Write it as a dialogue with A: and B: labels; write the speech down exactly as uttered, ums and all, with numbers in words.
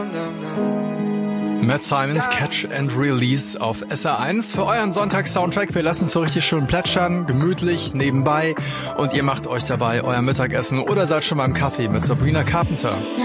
A: Matt Simons, Catch and Release auf S R eins für euren Sonntags-Soundtrack. Wir lassen es so richtig schön plätschern, gemütlich, nebenbei und ihr macht euch dabei euer Mittagessen oder seid schon beim Kaffee mit Sabrina Carpenter.